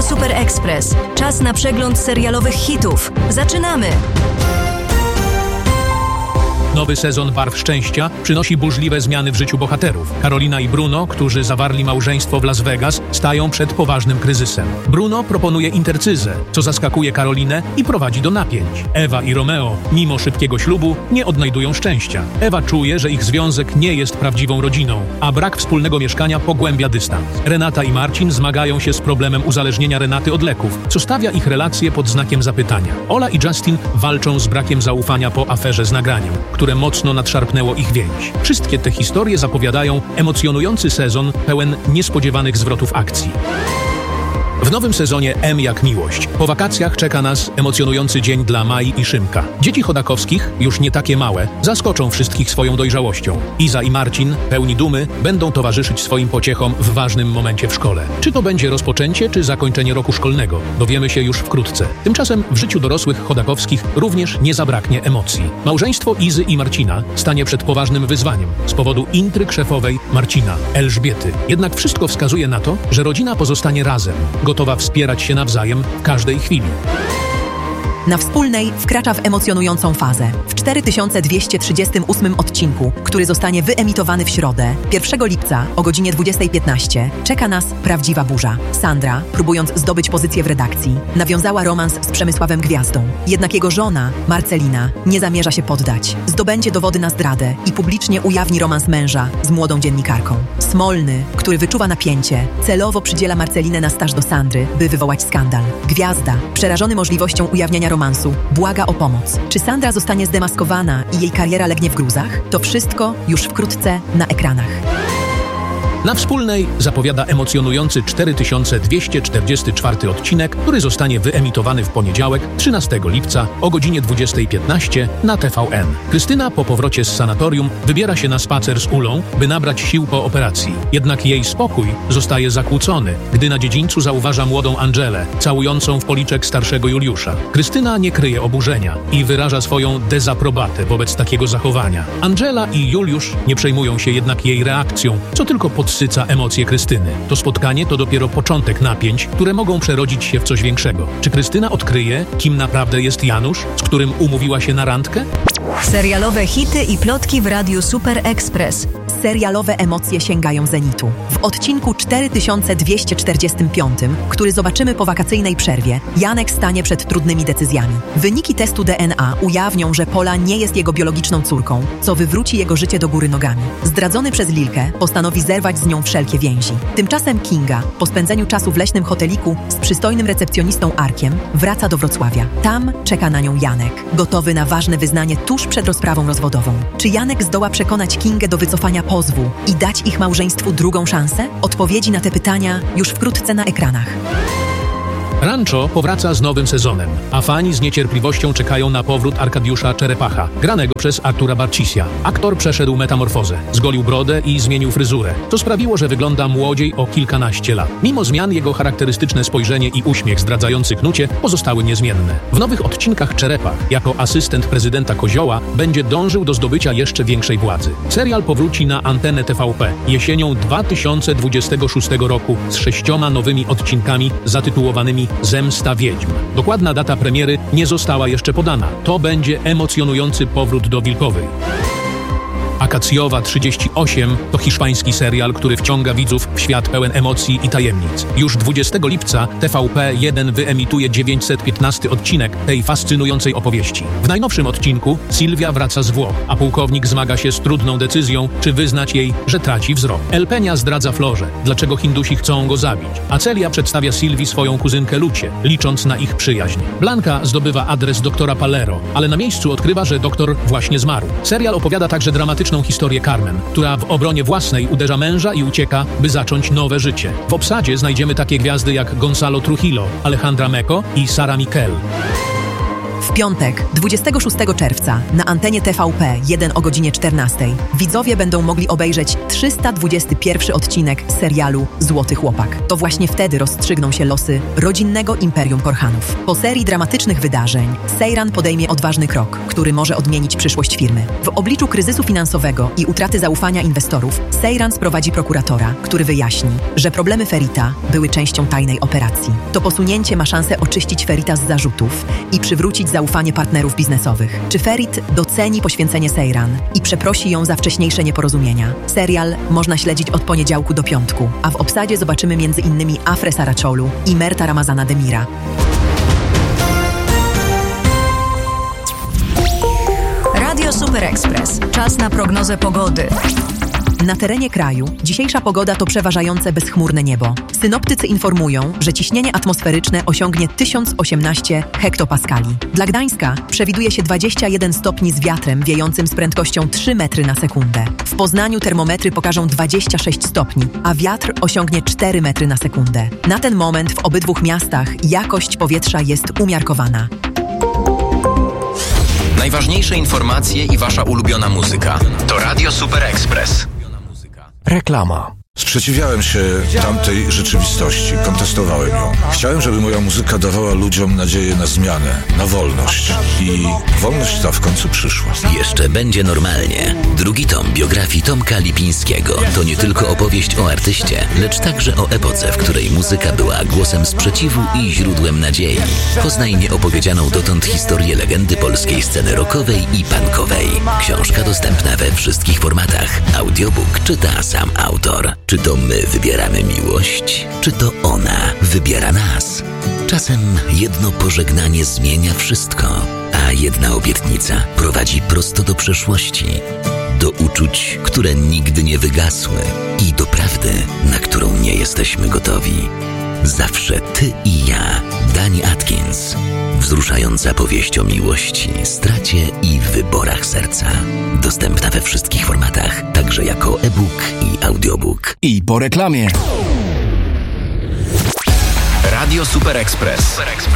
Super Express. Czas na przegląd serialowych hitów. Zaczynamy! Nowy sezon Barw Szczęścia przynosi burzliwe zmiany w życiu bohaterów. Karolina i Bruno, którzy zawarli małżeństwo w Las Vegas, stają przed poważnym kryzysem. Bruno proponuje intercyzę, co zaskakuje Karolinę i prowadzi do napięć. Ewa i Romeo, mimo szybkiego ślubu, nie odnajdują szczęścia. Ewa czuje, że ich związek nie jest prawdziwą rodziną, a brak wspólnego mieszkania pogłębia dystans. Renata i Marcin zmagają się z problemem uzależnienia Renaty od leków, co stawia ich relacje pod znakiem zapytania. Ola i Justin walczą z brakiem zaufania po aferze z nagraniem, które mocno nadszarpnęło ich więź. Wszystkie te historie zapowiadają emocjonujący sezon pełen niespodziewanych zwrotów akcji. W nowym sezonie M jak miłość. Po wakacjach czeka nas emocjonujący dzień dla Mai i Szymka. Dzieci Chodakowskich, już nie takie małe, zaskoczą wszystkich swoją dojrzałością. Iza i Marcin, pełni dumy, będą towarzyszyć swoim pociechom w ważnym momencie w szkole. Czy to będzie rozpoczęcie, czy zakończenie roku szkolnego? Dowiemy się już wkrótce. Tymczasem w życiu dorosłych Chodakowskich również nie zabraknie emocji. Małżeństwo Izy i Marcina stanie przed poważnym wyzwaniem z powodu intryg szefowej Marcina, Elżbiety. Jednak wszystko wskazuje na to, że rodzina pozostanie razem, gotowa wspierać się nawzajem w każdej chwili. Na Wspólnej wkracza w emocjonującą fazę. W 4238 odcinku, który zostanie wyemitowany w środę, 1 lipca o godzinie 20:15, czeka nas prawdziwa burza. Sandra, próbując zdobyć pozycję w redakcji, nawiązała romans z Przemysławem Gwiazdą. Jednak jego żona, Marcelina, nie zamierza się poddać. Zdobędzie dowody na zdradę i publicznie ujawni romans męża z młodą dziennikarką. Smolny, który wyczuwa napięcie, celowo przydziela Marcelinę na staż do Sandry, by wywołać skandal. Gwiazda, przerażony możliwością ujawniania romansu, błaga o pomoc. Czy Sandra zostanie zdemaskowana i jej kariera legnie w gruzach? To wszystko już wkrótce na ekranach. Na Wspólnej zapowiada emocjonujący 4244 odcinek, który zostanie wyemitowany w poniedziałek, 13 lipca o godzinie 20:15 na TVN. Krystyna po powrocie z sanatorium wybiera się na spacer z Ulą, by nabrać sił po operacji. Jednak jej spokój zostaje zakłócony, gdy na dziedzińcu zauważa młodą Angelę, całującą w policzek starszego Juliusza. Krystyna nie kryje oburzenia i wyraża swoją dezaprobatę wobec takiego zachowania. Angela i Juliusz nie przejmują się jednak jej reakcją, co tylko podsyca emocje Krystyny. To spotkanie to dopiero początek napięć, które mogą przerodzić się w coś większego. Czy Krystyna odkryje, kim naprawdę jest Janusz, z którym umówiła się na randkę? Serialowe hity i plotki w Radiu Super Express. Serialowe emocje sięgają zenitu. W odcinku 4245, który zobaczymy po wakacyjnej przerwie, Janek stanie przed trudnymi decyzjami. Wyniki testu DNA ujawnią, że Pola nie jest jego biologiczną córką, co wywróci jego życie do góry nogami. Zdradzony przez Lilkę postanowi zerwać z nią wszelkie więzi. Tymczasem Kinga, po spędzeniu czasu w leśnym hoteliku z przystojnym recepcjonistą Arkiem, wraca do Wrocławia. Tam czeka na nią Janek, gotowy na ważne wyznanie tuż przed rozprawą rozwodową. Czy Janek zdoła przekonać Kingę do wycofania pozwu i dać ich małżeństwu drugą szansę? Odpowiedzi na te pytania już wkrótce na ekranach. Rancho powraca z nowym sezonem, a fani z niecierpliwością czekają na powrót Arkadiusza Czerepacha, granego przez Artura Barcisia. Aktor przeszedł metamorfozę, zgolił brodę i zmienił fryzurę. To sprawiło, że wygląda młodziej o kilkanaście lat. Mimo zmian jego charakterystyczne spojrzenie i uśmiech zdradzający knucie pozostały niezmienne. W nowych odcinkach Czerepach, jako asystent prezydenta Kozioła, będzie dążył do zdobycia jeszcze większej władzy. Serial powróci na antenę TVP jesienią 2026 roku z 6 nowymi odcinkami zatytułowanymi Zemsta Wiedźm. Dokładna data premiery nie została jeszcze podana. To będzie emocjonujący powrót do Wilkowej. Akacjowa 38 to hiszpański serial, który wciąga widzów w świat pełen emocji i tajemnic. Już 20 lipca TVP1 wyemituje 915 odcinek tej fascynującej opowieści. W najnowszym odcinku Sylwia wraca z Włoch, a pułkownik zmaga się z trudną decyzją, czy wyznać jej, że traci wzrok. Elpenia zdradza Florze, dlaczego Hindusi chcą go zabić, a Celia przedstawia Sylwii swoją kuzynkę Lucie, licząc na ich przyjaźń. Blanka zdobywa adres doktora Palero, ale na miejscu odkrywa, że doktor właśnie zmarł. Serial opowiada także dramatyczną historię Carmen, która w obronie własnej uderza męża i ucieka, by zacząć nowe życie. W obsadzie znajdziemy takie gwiazdy jak Gonzalo Trujillo, Alejandra Meco i Sara Miquel. W piątek, 26 czerwca, na antenie TVP 1 o godzinie 14 widzowie będą mogli obejrzeć 321 odcinek serialu Złoty Chłopak. To właśnie wtedy rozstrzygną się losy rodzinnego imperium Korhanów. Po serii dramatycznych wydarzeń Seyran podejmie odważny krok, który może odmienić przyszłość firmy. W obliczu kryzysu finansowego i utraty zaufania inwestorów, Seyran sprowadzi prokuratora, który wyjaśni, że problemy Ferita były częścią tajnej operacji. To posunięcie ma szansę oczyścić Ferita z zarzutów i przywrócić zaufanie partnerów biznesowych. Czy Ferit doceni poświęcenie Seyran i przeprosi ją za wcześniejsze nieporozumienia? Serial można śledzić od poniedziałku do piątku, a w obsadzie zobaczymy m.in. Afre Saraczolu i Merta Ramazana Demira. Radio Super Express. Czas na prognozę pogody. Na terenie kraju dzisiejsza pogoda to przeważające bezchmurne niebo. Synoptycy informują, że ciśnienie atmosferyczne osiągnie 1018 hektopaskali. Dla Gdańska przewiduje się 21 stopni z wiatrem wiejącym z prędkością 3 metry na sekundę. W Poznaniu termometry pokażą 26 stopni, a wiatr osiągnie 4 metry na sekundę. Na ten moment w obydwu miastach jakość powietrza jest umiarkowana. Najważniejsze informacje i wasza ulubiona muzyka. To Radio Super Express. Reklama. Sprzeciwiałem się tamtej rzeczywistości, kontestowałem ją. Chciałem, żeby moja muzyka dawała ludziom nadzieję na zmianę, na wolność. I wolność ta w końcu przyszła. Jeszcze będzie normalnie. Drugi tom biografii Tomka Lipińskiego to nie tylko opowieść o artyście, lecz także o epoce, w której muzyka była głosem sprzeciwu i źródłem nadziei. Poznaj nieopowiedzianą dotąd historię legendy polskiej sceny rockowej i punkowej. Książka dostępna we wszystkich formatach. Audiobook czyta sam autor. Czy to my wybieramy miłość? Czy to ona wybiera nas? Czasem jedno pożegnanie zmienia wszystko, a jedna obietnica prowadzi prosto do przeszłości, do uczuć, które nigdy nie wygasły i do prawdy, na którą nie jesteśmy gotowi. Zawsze ty i ja. Dani Atkins. Wzruszająca powieść o miłości, stracie i wyborach serca. Dostępna we wszystkich formatach, także jako e-book i audiobook. I po reklamie. Radio Super Express.